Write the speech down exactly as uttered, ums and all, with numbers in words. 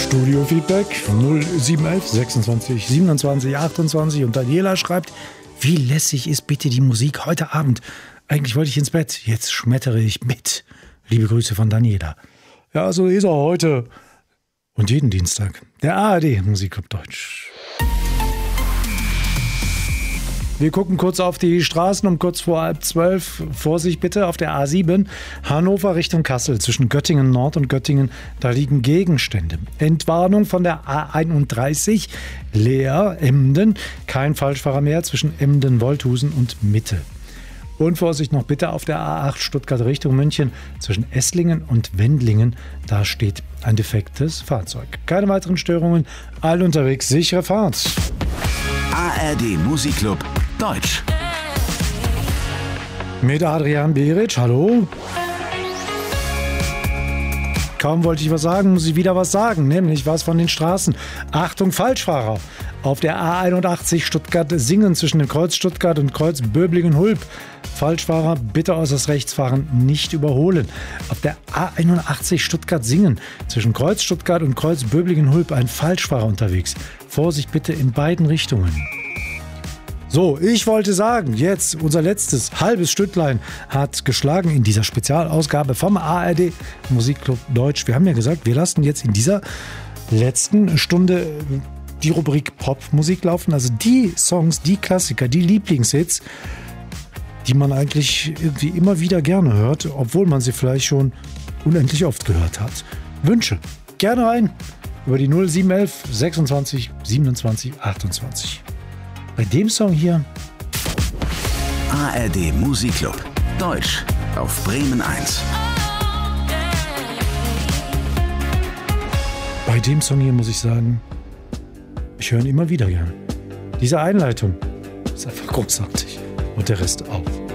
Studio-Feedback null sieben elf sechsundzwanzig siebenundzwanzig achtundzwanzig und Daniela schreibt, wie lässig ist bitte die Musik heute Abend? Eigentlich wollte ich ins Bett, jetzt schmettere ich mit. Liebe Grüße von Daniela. Ja, so ist er heute. Und jeden Dienstag. Der A R D Musikclub Deutsch. Wir gucken kurz auf die Straßen um kurz vor halb zwölf. Vorsicht bitte auf der A sieben. Hannover Richtung Kassel zwischen Göttingen Nord und Göttingen. Da liegen Gegenstände. Entwarnung von der A einunddreißig. Leer, Emden. Kein Falschfahrer mehr zwischen Emden, Wolthusen und Mitte. Und Vorsicht noch bitte auf der A acht Stuttgart Richtung München zwischen Esslingen und Wendlingen. Da steht ein defektes Fahrzeug. Keine weiteren Störungen. All unterwegs. Sichere Fahrt. A R D Musikclub Deutsch. Mit Adrian Beric, hallo. Kaum wollte ich was sagen, muss ich wieder was sagen, nämlich was von den Straßen. Achtung, Falschfahrer. Auf der A einundachtzig Stuttgart-Singen zwischen dem Kreuz Stuttgart und Kreuz Böblingen-Hulb. Falschfahrer bitte äußerst rechts fahren, nicht überholen. Auf der A einundachtzig Stuttgart-Singen zwischen Kreuz Stuttgart und Kreuz Böblingen-Hulb ein Falschfahrer unterwegs. Vorsicht bitte in beiden Richtungen. So, ich wollte sagen, jetzt unser letztes halbes Stündlein hat geschlagen in dieser Spezialausgabe vom A R D Musikclub Deutsch. Wir haben ja gesagt, wir lassen jetzt in dieser letzten Stunde die Rubrik Popmusik laufen. Also die Songs, die Klassiker, die Lieblingshits, die man eigentlich irgendwie immer wieder gerne hört, obwohl man sie vielleicht schon unendlich oft gehört hat. Wünsche gerne rein über die null sieben elf sechsundzwanzig siebenundzwanzig achtundzwanzig. Bei dem Song hier A R D Musikclub Deutsch auf Bremen eins. Bei dem Song hier muss ich sagen, ich höre ihn immer wieder gern. Diese Einleitung ist einfach großartig und der Rest auch.